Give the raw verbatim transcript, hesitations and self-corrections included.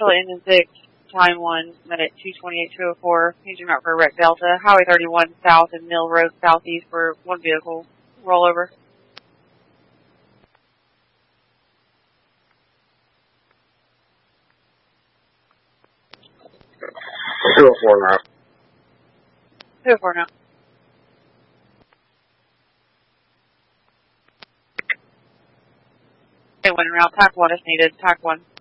Charlotte engine six, time one, met at two twenty-eight two oh four, paging out for wreck Delta, Highway thirty-one south and Mill Road southeast for one vehicle rollover. two oh four now. two oh four now. Okay, one route, T A C one is needed, T A C one.